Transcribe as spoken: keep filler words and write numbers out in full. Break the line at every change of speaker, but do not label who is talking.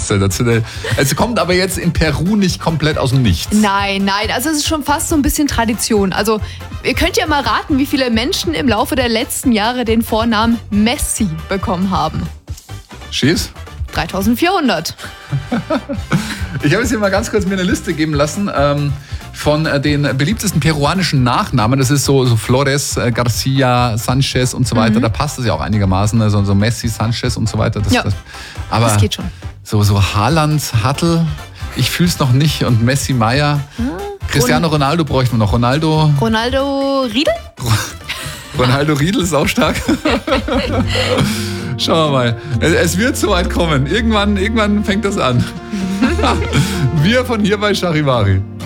sensationell. Es kommt aber jetzt in Peru nicht komplett aus dem Nichts.
Nein, nein, also es ist schon fast so ein bisschen Tradition. Also ihr könnt ja mal raten, wie viele Menschen im Laufe der letzten Jahre den Vornamen Messi bekommen haben.
Schieß?
dreitausendvierhundert.
Ich habe jetzt hier mal ganz kurz mir eine Liste geben lassen ähm, von äh, den beliebtesten peruanischen Nachnamen. Das ist so, so Flores, äh, Garcia, Sanchez und so weiter.
Mhm.
Da passt es ja auch einigermaßen. Also so Messi, Sanchez und so weiter. Das,
Ja,
das, aber
das geht schon.
So, so Haaland, Hattel, ich fühl's noch nicht. Und Messi, Meier.
Ah,
Cristiano Ronaldo bräuchten wir noch. Ronaldo.
Ronaldo Riedel?
Ronaldo Riedel ist auch stark. Schauen wir mal. Es wird soweit kommen. Irgendwann, irgendwann fängt das an. Wir von hier bei Charivari.